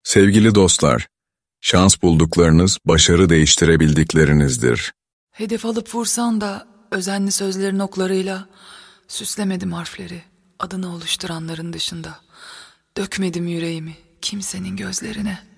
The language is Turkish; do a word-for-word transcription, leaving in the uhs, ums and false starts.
Sevgili dostlar, şans bulduklarınız başarı değiştirebildiklerinizdir. Hedef alıp vursan da özenli sözlerin oklarıyla süslemedim harfleri adını oluşturanların dışında. Dökmedim yüreğimi kimsenin gözlerine.